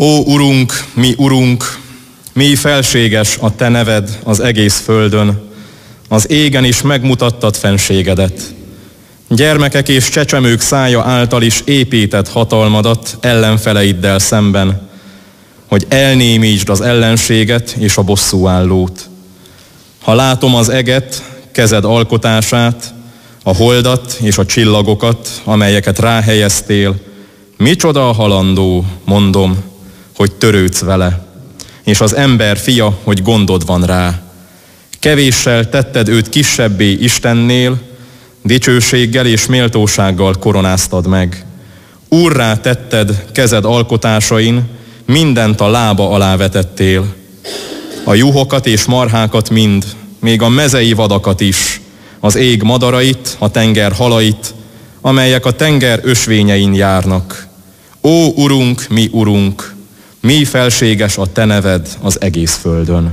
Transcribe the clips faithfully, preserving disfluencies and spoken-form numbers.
Ó Urunk, mi Urunk, mi felséges a Te neved az egész földön, az égen is megmutattad fenségedet. Gyermekek és csecsemők szája által is épített hatalmadat ellenfeleiddel szemben, hogy elnémítsd az ellenséget és a bosszúállót. Ha látom az eget, kezed alkotását, a holdat és a csillagokat, amelyeket ráhelyeztél, micsoda a halandó, mondom, hogy törődsz vele, és az ember fia, hogy gondod van rá. Kevéssel tetted őt kisebbé Istennél, dicsőséggel és méltósággal koronáztad meg. Úrrá tetted kezed alkotásain, mindent a lába alá vetettél. A juhokat és marhákat mind, még a mezei vadakat is, az ég madarait, a tenger halait, amelyek a tenger ösvényein járnak. Ó Urunk, mi Urunk, mi felséges a Te neved az egész földön.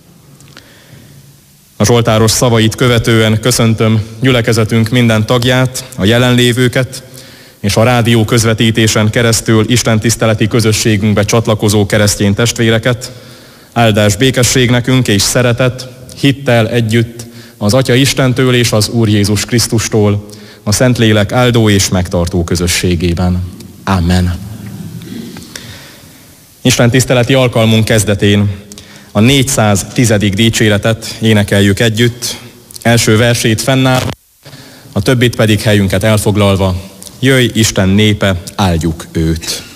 A zsoltáros szavait követően köszöntöm gyülekezetünk minden tagját, a jelenlévőket, és a rádió közvetítésen keresztül istentiszteleti közösségünkbe csatlakozó keresztény testvéreket. Áldás, békesség nekünk és szeretet, hittel együtt az Atya Istentől és az Úr Jézus Krisztustól, a Szentlélek áldó és megtartó közösségében. Amen. Istentiszteleti alkalmunk kezdetén a négyszáztíz. dicséretet énekeljük együtt, első versét fennáll, a többit pedig helyünket elfoglalva. Jöjj, Isten népe, áldjuk őt!